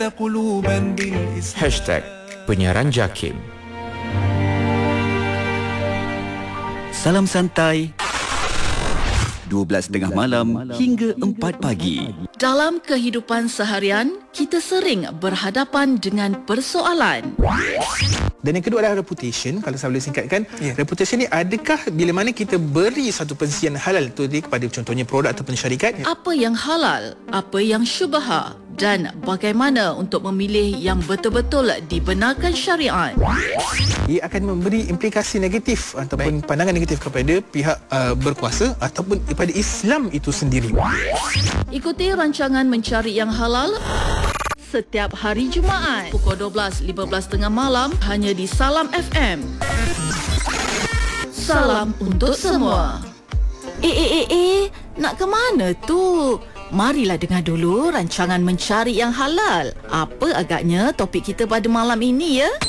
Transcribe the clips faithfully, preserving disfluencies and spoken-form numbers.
Hashtag Penyiaran Jakim. Salam santai dua belas tiga puluh malam hingga empat pagi. Dalam kehidupan seharian, kita sering berhadapan dengan persoalan. Dan yang kedua adalah reputation. Kalau saya boleh singkatkan, yeah. Reputation ni adakah bila mana kita beri satu pensian halal tu kepada contohnya produk ataupun syarikat? Apa yang halal, apa yang syubha, dan bagaimana untuk memilih yang betul-betul dibenarkan syariat. Ia akan memberi implikasi negatif ataupun Baik. pandangan negatif kepada pihak uh, berkuasa ataupun kepada Islam itu sendiri. Ikuti rancangan Mencari Yang Halal setiap hari Jumaat pukul dua belas lima belas tengah malam hanya di Salam F M. Salam untuk semua. Eh eh eh eh, nak ke mana tu? Marilah dengar dulu rancangan Mencari Yang Halal. Apa agaknya topik kita pada malam ini ya?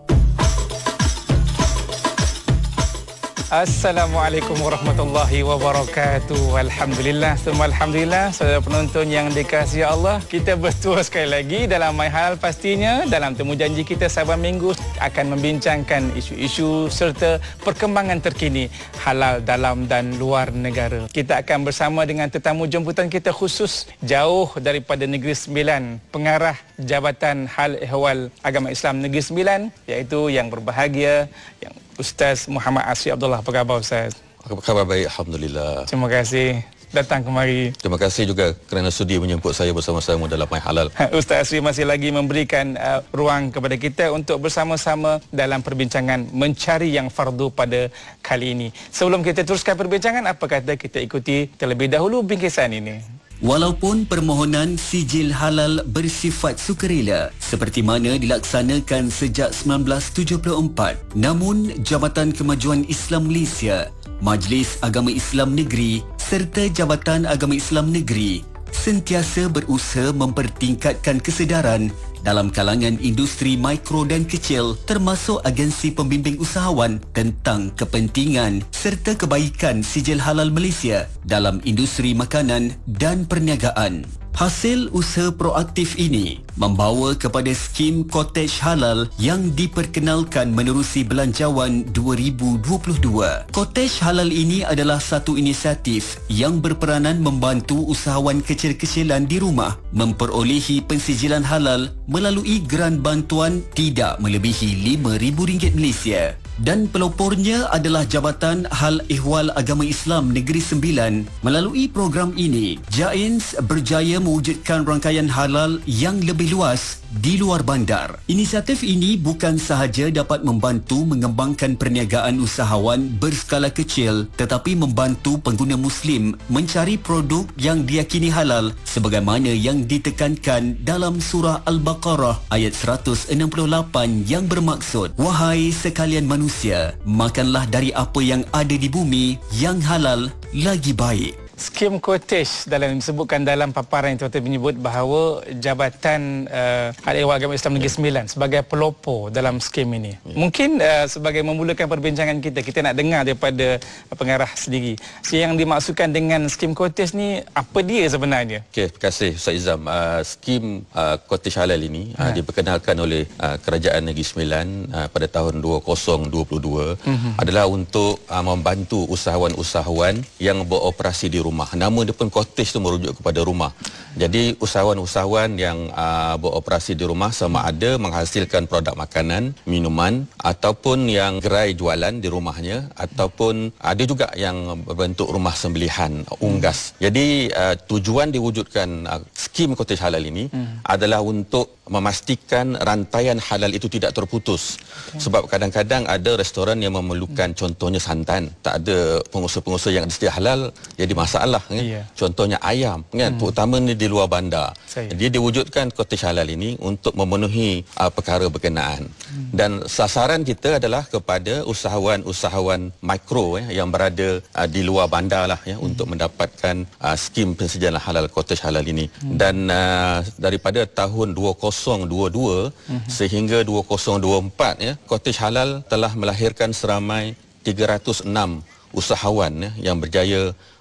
Assalamualaikum warahmatullahi wabarakatuh. Alhamdulillah, semua alhamdulillah. Saudara penonton yang dikasihi Allah, kita bertua sekali lagi dalam My Halal pastinya. Dalam temu janji kita saban minggu akan membincangkan isu-isu serta perkembangan terkini halal dalam dan luar negara. Kita akan bersama dengan tetamu jemputan kita khusus jauh daripada Negeri Sembilan, pengarah Jabatan Hal Ehwal Agama Islam Negeri Sembilan, iaitu yang berbahagia yang Ustaz Muhammad Asri Abdullah. Apa khabar Ustaz? Apa khabar? Baik, alhamdulillah. Terima kasih datang kemari. Terima kasih juga kerana sudi menjemput saya bersama-sama dalam My Halal. Ustaz Asri masih lagi memberikan uh, ruang kepada kita untuk bersama-sama dalam perbincangan Mencari Yang Fardu pada kali ini. Sebelum kita teruskan perbincangan, apa kata kita ikuti terlebih dahulu bingkisan ini. Walaupun permohonan sijil halal bersifat sukarela seperti mana dilaksanakan sejak sembilan belas tujuh puluh empat, namun Jabatan Kemajuan Islam Malaysia, Majlis Agama Islam Negeri serta Jabatan Agama Islam Negeri sentiasa berusaha mempertingkatkan kesedaran dalam kalangan industri mikro dan kecil termasuk agensi pembimbing usahawan tentang kepentingan serta kebaikan sijil halal Malaysia dalam industri makanan dan perniagaan. Hasil usaha proaktif ini membawa kepada skim Cottage Halal yang diperkenalkan menerusi Belanjawan dua ribu dua puluh dua. Cottage Halal ini adalah satu inisiatif yang berperanan membantu usahawan kecil-kecilan di rumah memperolehi pensijilan halal melalui geran bantuan tidak melebihi lima ribu ringgit Malaysia. Dan pelopornya adalah Jabatan Hal Ehwal Agama Islam Negeri Sembilan. Melalui program ini, Jains berjaya mewujudkan rangkaian halal yang lebih luas di luar bandar. Inisiatif ini bukan sahaja dapat membantu mengembangkan perniagaan usahawan berskala kecil, tetapi membantu pengguna Muslim mencari produk yang diyakini halal sebagaimana yang ditekankan dalam surah Al-Baqarah ayat seratus enam puluh lapan yang bermaksud, "Wahai sekalian manusia, makanlah dari apa yang ada di bumi yang halal lagi baik." Skim Cottage dalam disebutkan dalam paparan yang tuan-tuan menyebut bahawa Jabatan uh, Hal Ehwal Agama Islam Negeri Sembilan sebagai pelopor dalam skim ini. Ya. Mungkin uh, sebagai memulakan perbincangan kita, kita nak dengar daripada uh, pengarah sendiri. So, yang dimaksudkan dengan skim Cottage ni apa dia sebenarnya? Okey, terima kasih Ustaz Izam. Uh, skim uh, Cottage Halal ini uh, ya. diperkenalkan oleh uh, Kerajaan Negeri Sembilan uh, pada tahun dua ribu dua puluh dua uh-huh. adalah untuk uh, membantu usahawan-usahawan yang beroperasi di rumah. rumah. Nama dia pun cottage tu merujuk kepada rumah. Jadi usahawan-usahawan yang uh, beroperasi di rumah sama ada menghasilkan produk makanan, minuman ataupun yang gerai jualan di rumahnya ataupun ada juga yang berbentuk rumah sembelihan, unggas. Jadi uh, tujuan diwujudkan uh, skim cottage halal ini hmm. adalah untuk memastikan rantaian halal itu tidak terputus. Okay. Sebab kadang-kadang ada restoran yang memerlukan hmm. contohnya santan, tak ada pengusaha-pengusaha yang sedia halal, jadi masalah kan? Yeah. Contohnya ayam kan, hmm. terutama ni di luar bandar. Saya. Dia diwujudkan cottage halal ini untuk memenuhi uh, perkara berkenaan. Hmm. Dan sasaran kita adalah kepada usahawan-usahawan mikro eh, yang berada uh, di luar bandar lah ya, hmm. untuk mendapatkan uh, skim pensejalan halal cottage halal ini. Hmm. Dan uh, daripada tahun dua ribu dua puluh dua hmm. sehingga dua ribu dua puluh empat ya, cottage halal telah melahirkan seramai tiga ratus enam usahawan ya, yang berjaya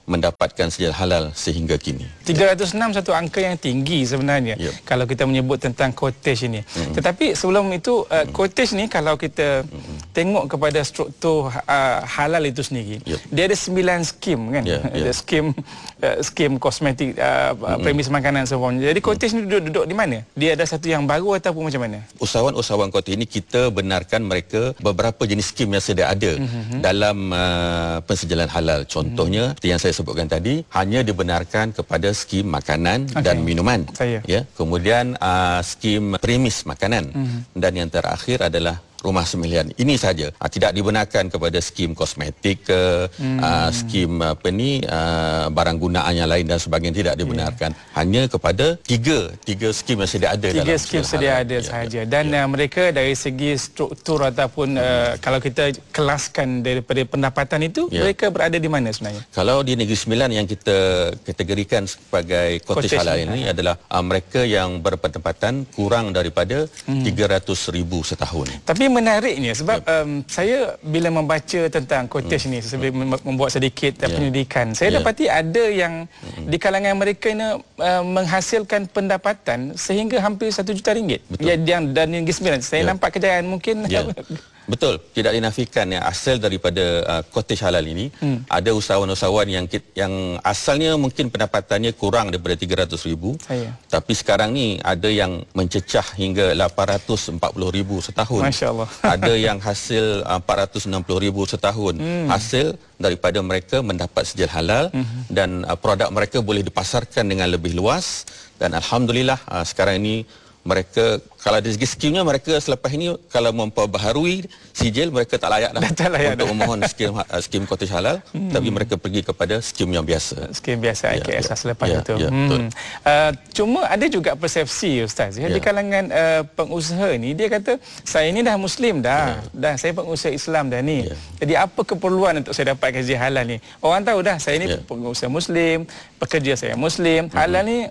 mendapatkan sijil halal sehingga kini. tiga ratus enam satu angka yang tinggi sebenarnya Yep. kalau kita menyebut tentang cottage ini. Mm-hmm. Tetapi sebelum itu uh, cottage ni kalau kita mm-hmm. tengok kepada struktur uh, halal itu sendiri, yep. dia ada sembilan skim kan. Yeah, yeah. Ada skim uh, skim kosmetik, uh, mm-hmm. premis makanan semuanya. Jadi cottage mm-hmm. ni duduk-duduk di mana? Dia ada satu yang baru ataupun macam mana? Usahawan-usahawan cottage ini kita benarkan mereka beberapa jenis skim yang sedia ada mm-hmm. dalam uh, pensijilan halal. Contohnya mm-hmm. yang saya sebutkan tadi hanya dibenarkan kepada skim makanan okay. dan minuman. Saya. Ya, kemudian uh, skim premis makanan mm-hmm. dan yang terakhir adalah rumah semilian. Ini saja. Uh, tidak dibenarkan kepada skim kosmetik ke, hmm. uh, skim apa ni uh, barang gunaan yang lain dan sebagainya tidak dibenarkan. Yeah. Hanya kepada tiga tiga skim yang sedia ada tiga dalam skim sedia halal. ada Ya, sahaja. ya. Dan Ya. uh, mereka dari segi struktur ataupun hmm. uh, kalau kita kelaskan daripada pendapatan itu, ya. mereka berada di mana sebenarnya? Kalau di Negeri Sembilan yang kita kategorikan sebagai cottage halal ini ha. adalah uh, mereka yang berpendapatan kurang daripada hmm. tiga ratus ribu setahun. Tapi menariknya sebab yep. um, saya bila membaca tentang cottage hmm. ni sebab hmm. membuat sedikit yeah. penyelidikan, saya yeah. dapati ada yang hmm. di kalangan mereka ni uh, menghasilkan pendapatan sehingga hampir satu juta ringgit. Ya, yang dan Negeri Sembilan saya yeah. nampak kejayaan mungkin yeah. Betul, tidak dinafikan yang asal daripada uh, cottage halal ini hmm. ada usahawan-usahawan yang yang asalnya mungkin pendapatannya kurang daripada tiga ratus ribu Ayah. Tapi sekarang ni ada yang mencecah hingga lapan ratus empat puluh ribu setahun. Masya-Allah. Ada yang hasil uh, empat ratus enam puluh ribu setahun hmm. hasil daripada mereka mendapat sijil halal hmm. dan uh, produk mereka boleh dipasarkan dengan lebih luas dan alhamdulillah uh, sekarang ini mereka kalau dari segi skimnya mereka selepas ini kalau memperbaharui sijil mereka tak layak dah tak layak untuk dah. memohon skim skim cottage halal hmm. tapi mereka pergi kepada skim yang biasa. Skim biasa I K S ya, ya. selepas ya, itu. Ya, hmm. uh, cuma ada juga persepsi Ustaz ya, ya. di kalangan uh, pengusaha ni dia kata saya ni dah muslim dah. Ya. Dah saya pengusaha Islam dah ni. Ya. Jadi apa keperluan untuk saya dapat gaji halal ni? Orang tahu dah saya ni ya. pengusaha muslim, pekerja saya muslim. Halal hmm. ni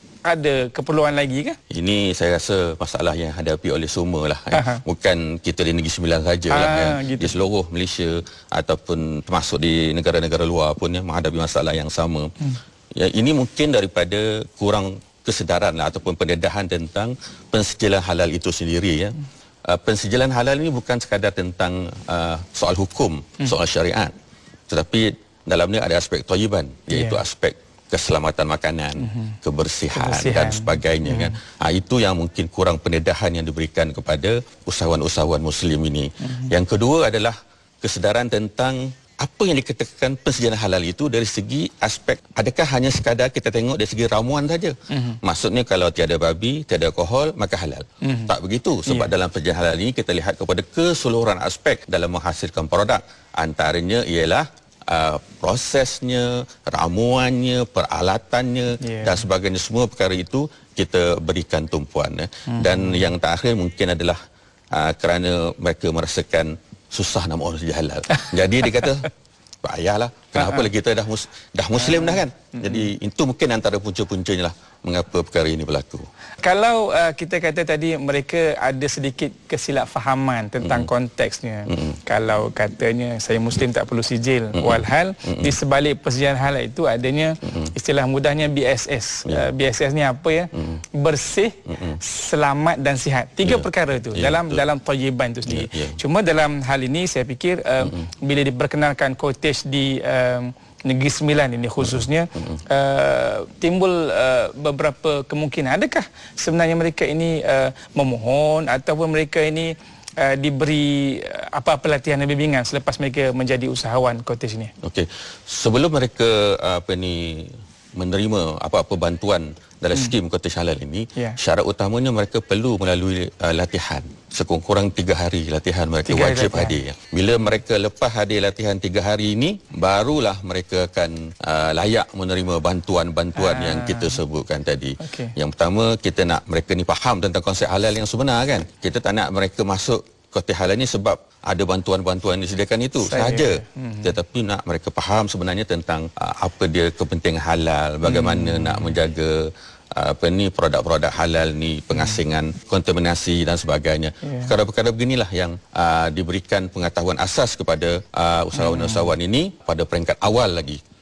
ada keperluan lagi ke? Ini saya rasa masalah yang hadapi oleh semua lah. Eh. Bukan kita di Negeri Sembilan saja lah. Eh. Gitu. Di seluruh Malaysia ataupun termasuk di negara-negara luar pun ya, menghadapi masalah yang sama. Hmm. Ya, ini mungkin daripada kurang kesedaran lah, ataupun pendedahan tentang pensijilan halal itu sendiri. Ya. Hmm. Uh, pensijilan halal ini bukan sekadar tentang uh, soal hukum, hmm. soal syariat. Tetapi dalamnya ada aspek thayiban, iaitu yeah. aspek keselamatan makanan, mm-hmm. kebersihan, kebersihan dan sebagainya mm. kan. Ha, itu yang mungkin kurang pendedahan yang diberikan kepada usahawan-usahawan muslim ini. Mm-hmm. Yang kedua adalah kesedaran tentang apa yang dikatakan pensijilan halal itu dari segi aspek adakah hanya sekadar kita tengok dari segi ramuan saja. Mm-hmm. Maksudnya kalau tiada babi, tiada alkohol maka halal. Mm-hmm. Tak begitu sebab yeah. dalam pensijilan halal ini kita lihat kepada keseluruhan aspek dalam menghasilkan produk. Antaranya ialah Uh, prosesnya, ramuannya, peralatannya yeah. dan sebagainya, semua perkara itu kita berikan tumpuan eh. hmm. Dan yang terakhir mungkin adalah uh, kerana mereka merasakan susah nak mahu sijil halal. Jadi dia kata payahlah, kenapa lagi kita dah mus, dah muslim dah kan. Jadi itu mungkin antara punca-puncanya lah mengapa perkara ini berlaku. Kalau uh, kita kata tadi mereka ada sedikit kesilapfahaman tentang mm. konteksnya. Mm. Kalau katanya saya muslim tak perlu sijil, mm. walhal mm. di sebalik persijilan halal itu adanya mm. istilah mudahnya B S S. Yeah. Uh, B S S ni apa ya? Mm. Bersih, mm. selamat dan sihat. Tiga yeah. perkara itu yeah, dalam betul. dalam thayiban itu sendiri. Yeah, yeah. Cuma dalam hal ini saya fikir uh, mm. bila diperkenalkan cottage di uh, Negeri Sembilan ini khususnya mm-hmm. uh, timbul uh, beberapa kemungkinan. Adakah sebenarnya mereka ini uh, memohon ataupun mereka ini uh, diberi uh, apa-apa latihan dan bimbingan selepas mereka menjadi usahawan cottage ini? Okey. Sebelum mereka uh, apa ni menerima apa-apa bantuan dalam hmm. skim cottage halal ini, yeah. syarat utamanya mereka perlu melalui uh, latihan. Sekurang-kurang tiga hari latihan mereka tiga wajib hadir. Bila mereka lepas hadir latihan tiga hari ini, barulah mereka akan uh, layak menerima bantuan-bantuan ah. yang kita sebutkan tadi. Okay. Yang pertama, kita nak mereka ni faham tentang konsep halal yang sebenar kan. Kita tak nak mereka masuk cottage halal ni sebab ada bantuan-bantuan yang disediakan itu Saya. sahaja. Hmm. Tetapi nak mereka faham sebenarnya tentang uh, apa dia kepentingan halal, bagaimana hmm. nak menjaga apa ni produk-produk halal ni, pengasingan, hmm. kontaminasi dan sebagainya. Yeah. Perkara-perkara beginilah yang uh, diberikan pengetahuan asas kepada uh, usahawan-usahawan hmm. ini pada peringkat awal lagi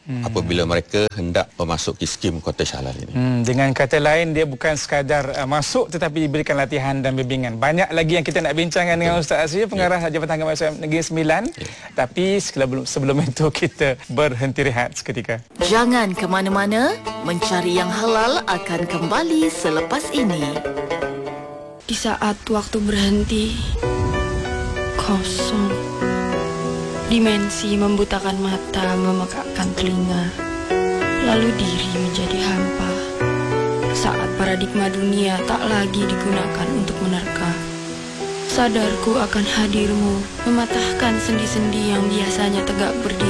hmm. apabila mereka hendak memasuki skim cottage halal ini. Hmm, dengan kata lain, dia bukan sekadar uh, masuk tetapi diberikan latihan dan bimbingan. Banyak lagi yang kita nak bincangkan dengan Ustaz Azri, pengarah yeah. Jabatan Agama Islam Negeri Sembilan. Yeah. Tapi sebelum, sebelum itu kita berhenti rehat seketika. Jangan ke mana-mana, Mencari Yang Halal akan kembali selepas ini. Di saat waktu berhenti, kosong. Dimensi membutakan mata, memekakkan telinga. Lalu diri menjadi hampa. Saat paradigma dunia tak lagi digunakan untuk menerka. Sadarku akan hadirmu, mematahkan sendi-sendi yang biasanya tegak berdiri.